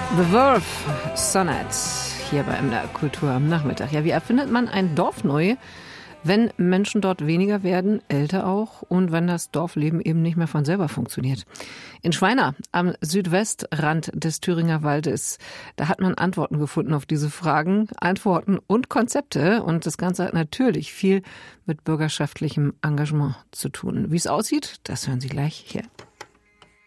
The Verve Sonnet hier bei MDR Kultur am Nachmittag. Ja, wie erfindet man ein Dorf neu, wenn Menschen dort weniger werden, älter auch, und wenn das Dorfleben eben nicht mehr von selber funktioniert? In Schweina am Südwestrand des Thüringer Waldes, da hat man Antworten gefunden auf diese Fragen, Antworten und Konzepte. Und das Ganze hat natürlich viel mit bürgerschaftlichem Engagement zu tun. Wie es aussieht, das hören Sie gleich hier.